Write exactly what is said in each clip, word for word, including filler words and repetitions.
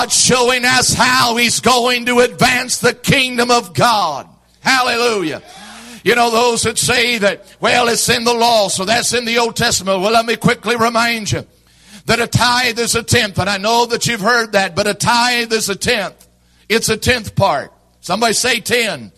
showing us how He's going to advance the kingdom of God. Hallelujah. You know, those that say that, well, it's in the law, so that's in the Old Testament. Well, let me quickly remind you that a tithe is a tenth. And I know that you've heard that, but a tithe is a tenth. It's a tenth part. Somebody say ten.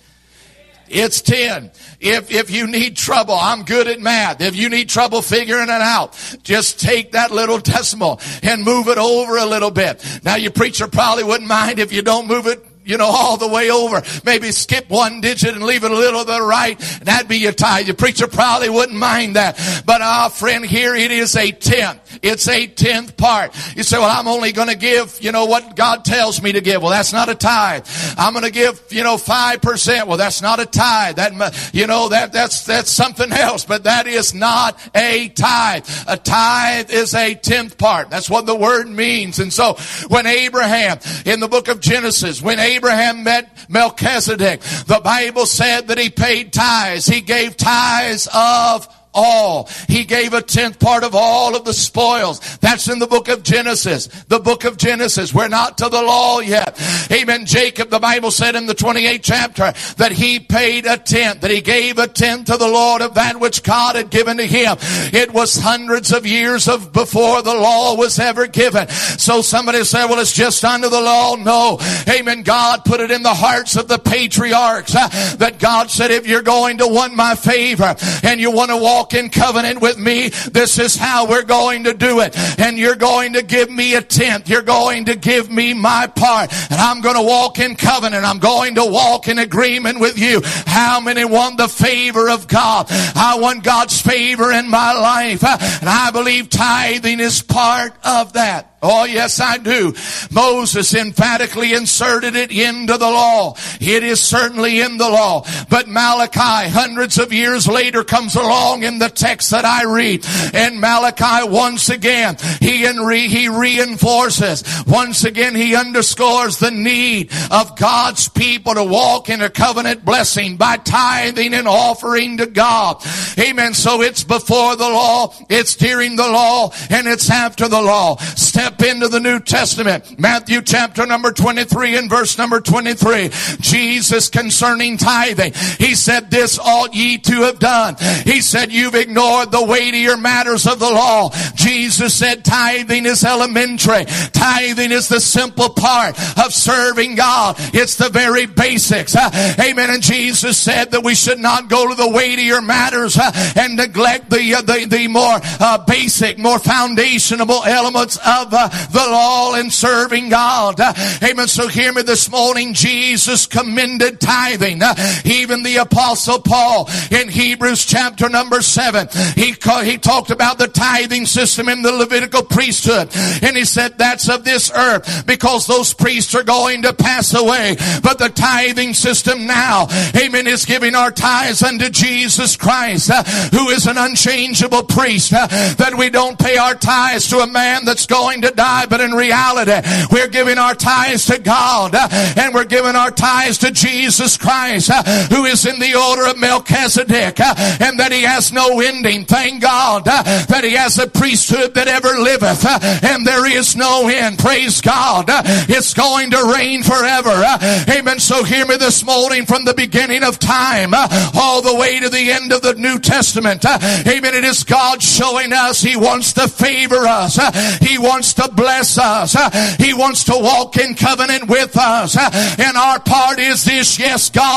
It's ten. If, if you need trouble, I'm good at math. If you need trouble figuring it out, just take that little decimal and move it over a little bit. Now, your preacher probably wouldn't mind if you don't move it, you know, all the way over. Maybe skip one digit and leave it a little to the right. That'd be your tithe. Your preacher probably wouldn't mind that. But our friend, here it is a tenth. It's a tenth part. You say, well, I'm only going to give, you know, what God tells me to give. Well, that's not a tithe. I'm going to give, you know, five percent. Well, that's not a tithe. That, you know, that, that's, that's something else. But that is not a tithe. A tithe is a tenth part. That's what the word means. And so when Abraham, in the book of Genesis, when Abraham Abraham met Melchizedek, the Bible said that he paid tithes. He gave tithes of all. He gave a tenth part of all of the spoils. That's in the book of Genesis. The book of Genesis. We're not to the law yet. Amen. Jacob, the Bible said in the twenty-eighth chapter that he paid a tenth, that he gave a tenth to the Lord of that which God had given to him. It was hundreds of years of before the law was ever given. So somebody said, well, it's just under the law. No. Amen. God put it in the hearts of the patriarchs uh, that God said, if you're going to want my favor and you want to walk in covenant with me, this is how we're going to do it. And you're going to give me a tenth. You're going to give me my part. And I'm going to walk in covenant. I'm going to walk in agreement with you. How many want the favor of God? I want God's favor in my life. And I believe tithing is part of that. Oh, yes, I do. Moses emphatically inserted it into the law. It is certainly in the law. But Malachi, hundreds of years later, comes along in the text that I read. And Malachi, once again, he, and re, he reinforces. Once again, he underscores the need of God's people to walk in a covenant blessing by tithing and offering to God. Amen. So it's before the law, it's during the law, and it's after the law. Step into the New Testament. Matthew chapter number twenty-three and verse number twenty-three. Jesus concerning tithing, he said, this ought ye to have done. He said, you've ignored the weightier matters of the law. Jesus said tithing is elementary. Tithing is the simple part of serving God. It's the very basics. Uh, amen. And Jesus said that we should not go to the weightier matters uh, and neglect the, uh, the, the more uh, basic, more foundational elements of uh, the law and serving God. Uh, amen. So hear me this morning. Jesus commended tithing. Uh, even the Apostle Paul in Hebrews chapter number seven, he, he talked about the tithing system in the Levitical priesthood. And he said that's of this earth because those priests are going to pass away. But the tithing system now, amen, is giving our tithes unto Jesus Christ, uh, who is an unchangeable priest, uh, that we don't pay our tithes to a man that's going to die, but in reality, we're giving our tithes to God, uh, and we're giving our tithes to Jesus Christ, uh, who is in the order of Melchizedek, uh, and that he has no ending. Thank God uh, that he has a priesthood that ever liveth, uh, and there is no end. Praise God. Uh, it's going to reign forever. Uh, amen. So hear me this morning, from the beginning of time uh, all the way to the end of the New Testament. Uh, amen. It is God showing us he wants to favor us. Uh, he wants to bless us. Uh, he wants to walk in covenant with us. Uh, and our part is this: yes, God